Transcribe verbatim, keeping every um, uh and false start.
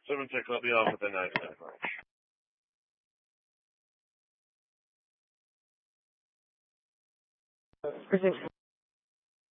seven six, I'll be off with a nice night.